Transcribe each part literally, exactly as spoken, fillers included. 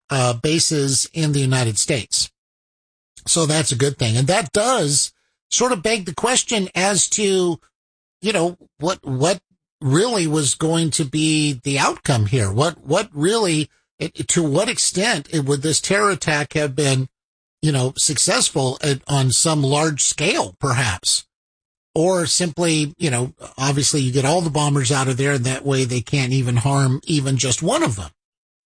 uh, bases in the United States. So that's a good thing. And that does sort of beg the question as to, you know, what, what really was going to be the outcome here? What, what really, it, to what extent it, would this terror attack have been, you know, successful at, on some large scale, perhaps? Or simply, you know, obviously you get all the bombers out of there and that way they can't even harm even just one of them.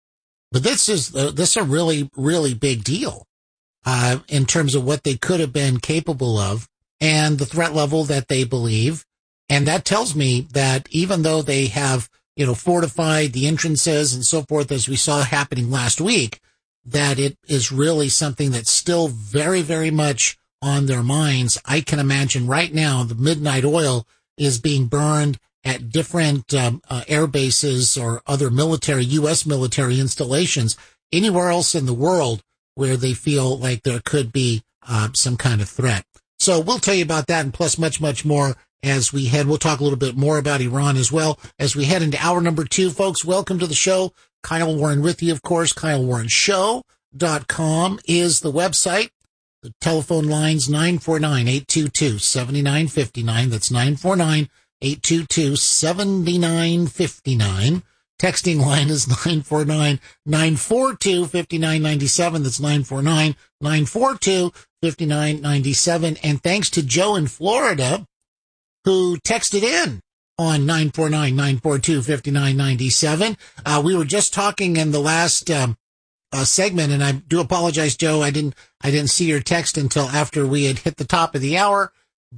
But this is, uh, this is a really, really big deal, uh, in terms of what they could have been capable of and the threat level that they believe. And that tells me that even though they have, you know, fortified the entrances and so forth, as we saw happening last week, that it is really something that's still very, very much on their minds. I can imagine right now the midnight oil is being burned at different um, uh, air bases or other military, U S military installations, anywhere else in the world where they feel like there could be uh, some kind of threat. So we'll tell you about that and plus much, much more as we head. We'll talk a little bit more about Iran as well as we head into hour number two. Folks, welcome to the show. Kyle Warren with you, of course. Kyle Warren Show dot com is the website. The telephone line's nine four nine, eight two two, seven nine five nine. That's nine four nine, eight two two, seven nine five nine. Texting line is nine four nine, nine four two, five nine nine seven. That's nine four nine, nine four two, five nine nine seven. And thanks to Joe in Florida, who texted in on nine four nine, nine four two, five nine nine seven. Uh, we were just talking in the last um, uh, segment, and I do apologize, Joe. I didn't, I didn't see your text until after we had hit the top of the hour.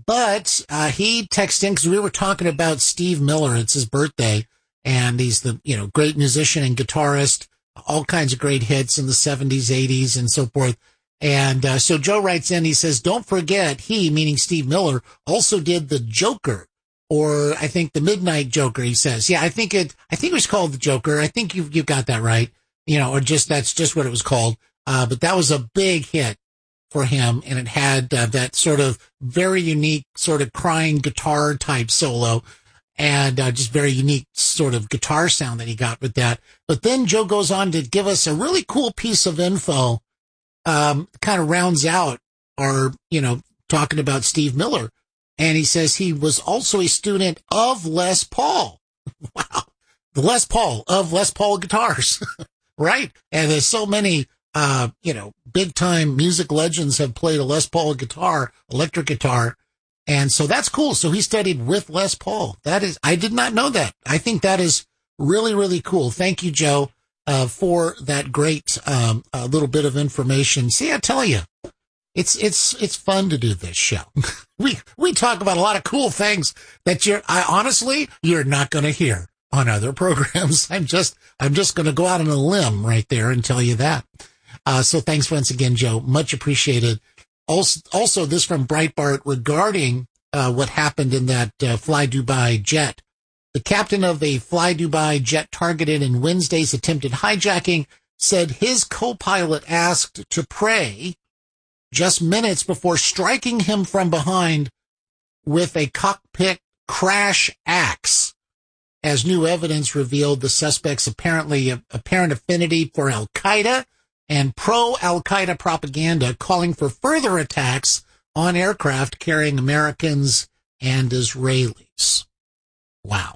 But uh, he texted in because we were talking about Steve Miller. It's his birthday, and he's the you know great musician and guitarist, all kinds of great hits in the seventies, eighties, and so forth. And uh, so Joe writes in, he says, don't forget, he, meaning Steve Miller, also did the Joker, or I think the Midnight Joker, he says. Yeah, I think it, I think it was called the Joker. I think you've, you've got that right. You know, or just, that's just what it was called. Uh, but that was a big hit for him, and it had uh, that sort of very unique sort of crying guitar type solo, and uh, just very unique sort of guitar sound that he got with that. But then Joe goes on to give us a really cool piece of info. Um, kind of rounds out our, you know, talking about Steve Miller. And he says he was also a student of Les Paul. Wow. The Les Paul of Les Paul guitars. Right. And there's so many, uh, you know, big time music legends have played a Les Paul guitar, electric guitar. And so that's cool. So he studied with Les Paul. That is, I did not know that. I think that is really, really cool. Thank you, Joe. Uh, for that great, um, uh, little bit of information. See, I tell you, it's, it's, it's fun to do this show. we, we talk about a lot of cool things that you're, I honestly, you're not going to hear on other programs. I'm just, I'm just going to go out on a limb right there and tell you that. Uh, so thanks once again, Joe. Much appreciated. Also, also this from Breitbart regarding, uh, what happened in that, uh, Fly Dubai jet. The captain of a Fly Dubai jet targeted in Wednesday's attempted hijacking said his co-pilot asked to pray just minutes before striking him from behind with a cockpit crash axe. As new evidence revealed, the suspect's apparently apparent affinity for Al-Qaeda and pro-Al-Qaeda propaganda, calling for further attacks on aircraft carrying Americans and Israelis. Wow.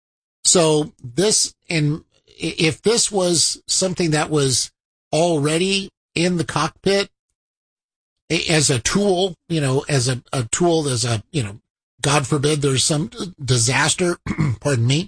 So this, and if this was something that was already in the cockpit as a tool, you know, as a, a tool, as a, you know, God forbid there's some disaster, pardon me.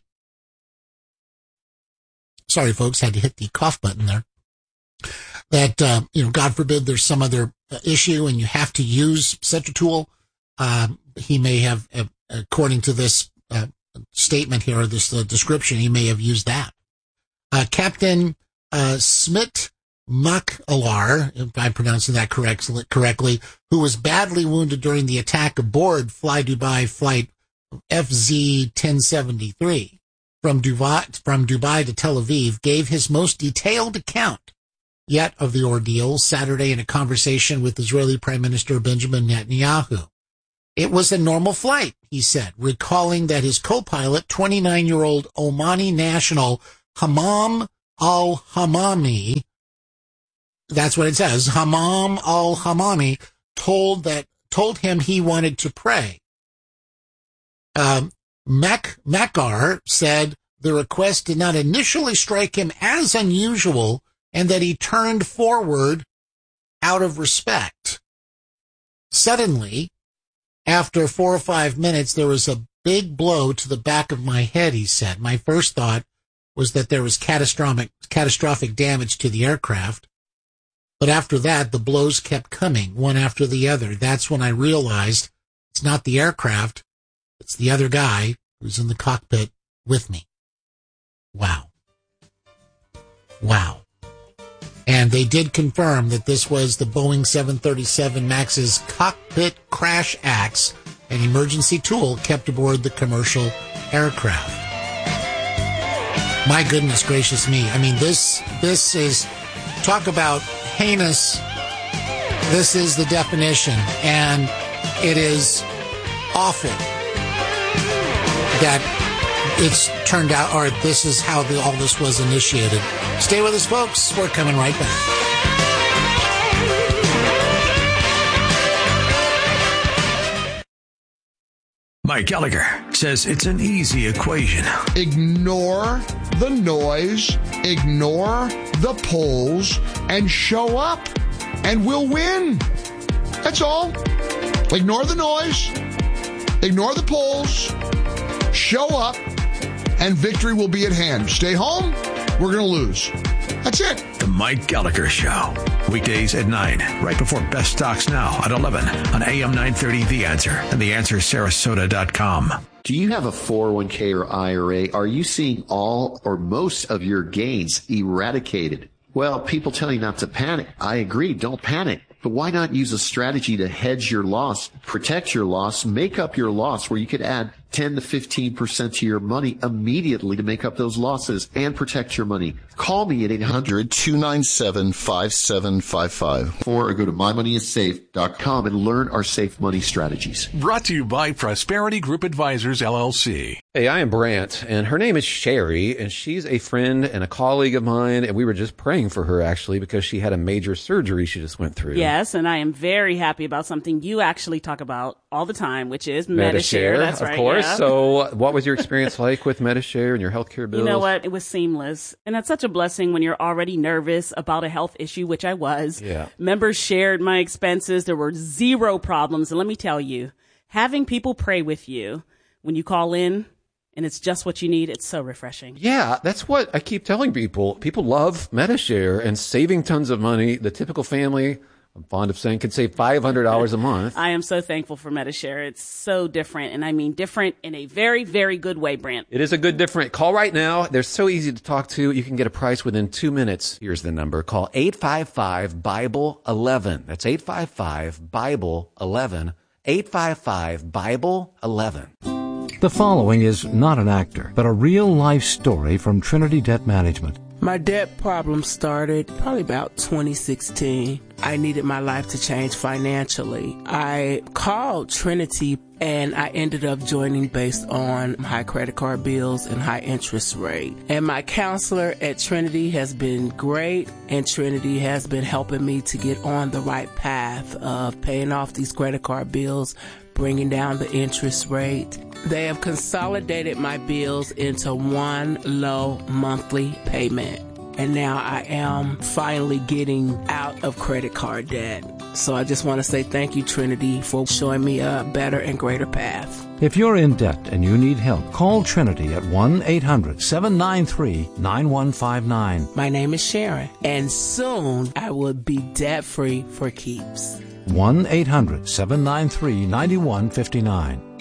Sorry, folks, had to hit the cough button there. That, uh, you know, God forbid there's some other issue and you have to use such a tool. Um, he may have, uh, according to this, uh, statement here, or this uh, description, he may have used that. Uh, Captain uh, Smit Makalar, if I'm pronouncing that correct, correctly, who was badly wounded during the attack aboard Fly Dubai flight F Z ten seventy-three from Dubai, from Dubai to Tel Aviv, gave his most detailed account yet of the ordeal Saturday in a conversation with Israeli Prime Minister Benjamin Netanyahu. It was a normal flight, he said, recalling that his co-pilot, twenty-nine-year-old Omani national Hammam al-Hammami, that's what it says. Hamam al-Hamami told that told him he wanted to pray. Um, Mac Makar said the request did not initially strike him as unusual, and that he turned forward out of respect. Suddenly, after four or five minutes, there was a big blow to the back of my head, he said. My first thought was that there was catastrophic, catastrophic damage to the aircraft. But after that, the blows kept coming, one after the other. That's when I realized it's not the aircraft, it's the other guy who's in the cockpit with me. Wow. Wow. And they did confirm that this was the Boeing seven thirty-seven MAX's cockpit crash axe, an emergency tool kept aboard the commercial aircraft. My goodness gracious me. I mean, this, this is, talk about heinous. This is the definition. And it is awful that it's turned out, or this is how the, all this was initiated. Stay with us, folks. We're coming right back. Mike Gallagher says it's an easy equation. Ignore the noise, ignore the polls, and show up, and we'll win. That's all. Ignore the noise, ignore the polls, show up, and victory will be at hand. Stay home, we're going to lose. That's it. The Mike Gallagher Show. Weekdays at nine, right before Best Stocks Now at eleven on A M nine thirty The Answer and the answer sarasota dot com. Do you have a four oh one k or I R A? Are you seeing all or most of your gains eradicated? Well, people tell you not to panic. I agree, don't panic. But why not use a strategy to hedge your loss, protect your loss, make up your loss, where you could add ten to fifteen percent to your money immediately to make up those losses and protect your money? Call me at eight hundred, two nine seven, five seven five five or go to my money is safe dot com and learn our safe money strategies. Brought to you by Prosperity Group Advisors, L L C. Hey, I am Brant, and her name is Sherry, and she's a friend and a colleague of mine, and we were just praying for her, actually, because she had a major surgery she just went through. Yes, and I am very happy about something you actually talk about all the time, which is Medi-Share. That's of right, course. yeah. So what was your experience like with Medi-Share and your healthcare bills? You know what? It was seamless. And that's such a blessing when you're already nervous about a health issue, which I was. Yeah. Members shared my expenses. There were zero problems. And let me tell you, having people pray with you when you call in, and it's just what you need, it's so refreshing. Yeah, that's what I keep telling people. People love Medi-Share and saving tons of money. The typical family, I'm fond of saying, can save five hundred dollars a month. I am so thankful for Medi-Share. It's so different, and I mean different in a very, very good way, Brant. It is a good different. Call right now. They're so easy to talk to. You can get a price within two minutes. Here's the number. Call eight five five, Bible eleven. That's eight five five, Bible eleven. eight five five, Bible eleven. The following is not an actor, but a real-life story from Trinity Debt Management. My debt problem started probably about twenty sixteen. I needed my life to change financially. I called Trinity and I ended up joining based on high credit card bills and high interest rate. And my counselor at Trinity has been great, and Trinity has been helping me to get on the right path of paying off these credit card bills, bringing down the interest rate. They have consolidated my bills into one low monthly payment. And now I am finally getting out of credit card debt. So I just want to say thank you, Trinity, for showing me a better and greater path. If you're in debt and you need help, call Trinity at one eight hundred, seven nine three, nine one five nine. My name is Sharon, and soon I will be debt-free for keeps. one eight hundred, seven nine three, nine one five nine.